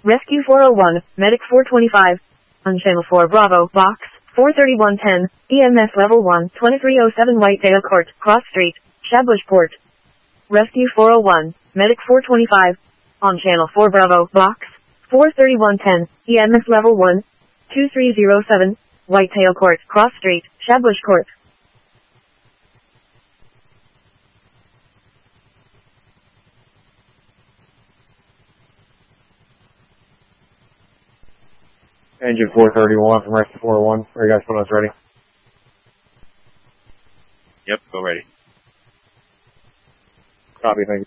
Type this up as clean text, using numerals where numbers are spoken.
Rescue 401, Medic 425. On Channel 4 Bravo, Box 43110, EMS Level 1, 2307 Whitedale Court, Cross Street, Shadbushport. Rescue 401, Medic 425. On Channel 4 Bravo, Box 43110, EMS Level 1, 2307, Whitetail Court, Cross Street, Shadbush Court. Engine 431 from Rescue 401. Are you guys putting us ready? Yep, go ready. Copy, thank you.